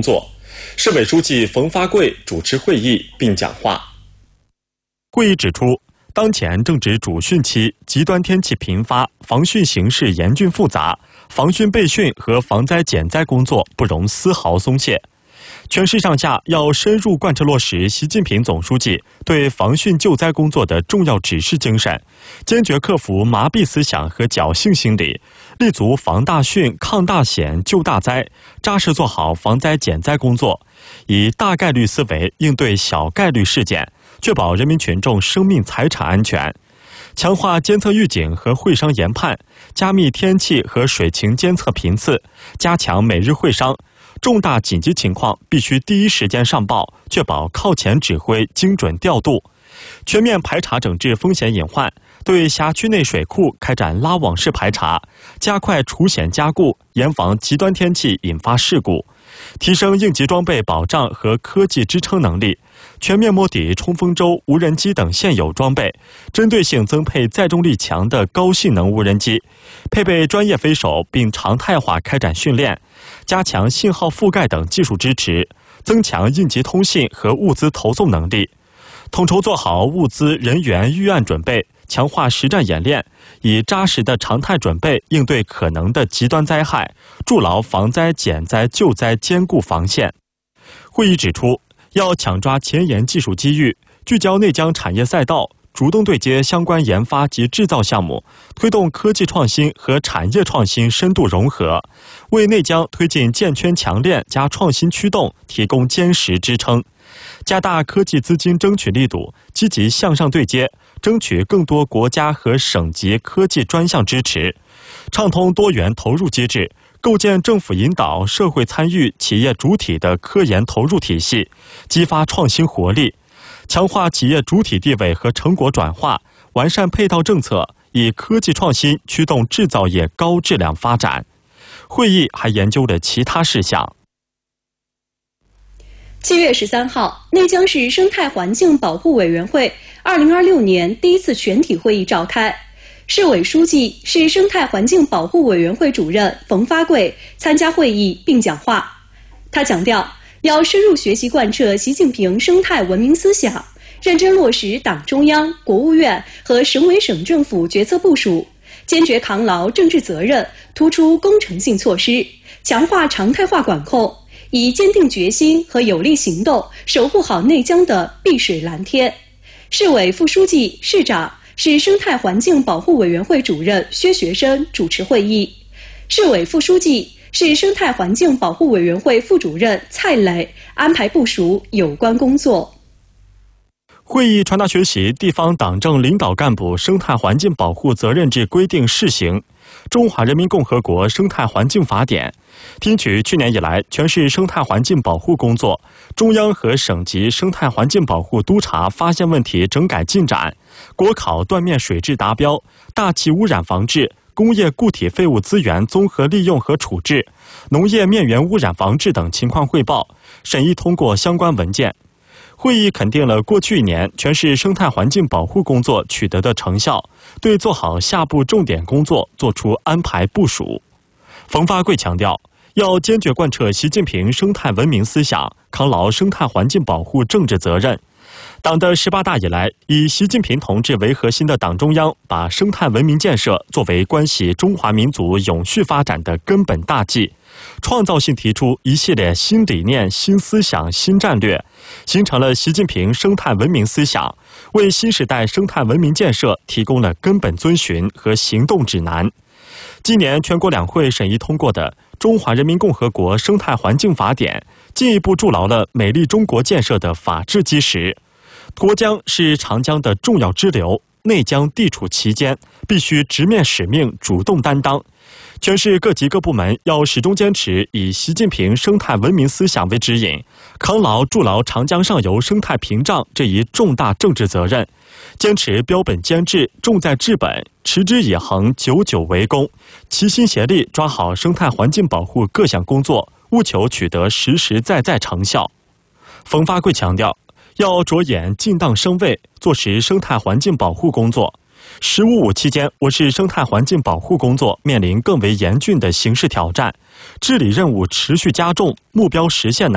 作。市委书记冯发贵主持会议并讲话。 会议指出，当前正值主汛期，极端天气频发，防汛形势严峻复杂，防汛备汛和防灾减灾工作不容丝毫松懈。全市上下要深入贯彻落实习近平总书记对防汛救灾工作的重要指示精神，坚决克服麻痹思想和侥幸心理，立足防大汛、抗大险、救大灾，扎实做好防灾减灾工作，以大概率思维应对小概率事件，确保人民群众生命财产安全。强化监测预警和会商研判，加密天气和水情监测频次，加强每日会商。重大紧急情况必须第一时间上报，确保靠前指挥、精准调度。全面排查整治风险隐患，对辖区内水库开展拉网式排查，加快除险加固，严防极端天气引发事故。提升应急装备保障和科技支撑能力，全面摸底冲锋舟、无人机等现有装备，针对性增配载重力强的高性能无人机，配备专业飞手，并常态化开展训练，加强信号覆盖等技术支持，增强应急通信和物资投送能力，统筹做好物资人员预案准备，强化实战演练，以扎实的常态准备应对可能的极端灾害，筑牢防灾减灾救灾坚固防线。会议指出，要抢抓前沿技术机遇，聚焦内江产业赛道，主动对接相关研发及制造项目，推动科技创新和产业创新深度融合，为内江推进建圈强链加创新驱动提供坚实支撑。加大科技资金争取力度，积极向上对接，争取更多国家和省级科技专项支持，畅通多元投入机制，构建政府引导、社会参与、企业主体的科研投入体系，激发创新活力，强化企业主体地位和成果转化，完善配套政策，以科技创新驱动制造业高质量发展。会议还研究了其他事项。 7月13号，内江市生态环境保护委员会2026年第一次全体会议召开。市委书记、市生态环境保护委员会主任冯发贵参加会议并讲话。他强调，要深入学习贯彻习近平生态文明思想，认真落实党中央、国务院和省委省政府决策部署，坚决扛牢政治责任，突出工程性措施，强化常态化管控，以坚定决心和有力行动守护好内江的碧水蓝天。市委副书记、市长、市生态环境保护委员会主任薛学生主持会议，市委副书记、市生态环境保护委员会副主任蔡磊安排部署有关工作。 会议传达学习地方党政领导干部生态环境保护责任制规定试行、中华人民共和国生态环境法典，听取去年以来全市生态环境保护工作、中央和省级生态环境保护督查发现问题整改进展、国考断面水质达标、大气污染防治、工业固体废物资源综合利用和处置、农业面源污染防治等情况汇报，审议通过相关文件。会议肯定了过去一年全市生态环境保护工作取得的成效，对做好下步重点工作作出安排部署。冯发贵强调，要坚决贯彻习近平生态文明思想，扛牢生态环境保护政治责任。党的18大以来，以习近平同志为核心的党中央把生态文明建设作为关系中华民族永续发展的根本大计，创造性提出一系列新理念、新思想、新战略，形成了习近平生态文明思想，为新时代生态文明建设提供了根本遵循和行动指南。今年全国两会审议通过的《中华人民共和国生态环境法典》，进一步筑牢了美丽中国建设的法治基石。沱江是长江的重要支流，内江地处其间，必须直面使命，主动担当。全市各级各部门要始终坚持以习近平生态文明思想为指引，扛牢筑牢长江上游生态屏障这一重大政治责任，坚持标本兼治、重在治本、持之以恒、久久为功，齐心协力抓好生态环境保护各项工作，务求取得实实在在成效。冯发贵强调，要着眼进档升位，做实生态环境保护工作。“15+5”期间，我市生态环境保护工作面临更为严峻的形势挑战，治理任务持续加重，目标实现难。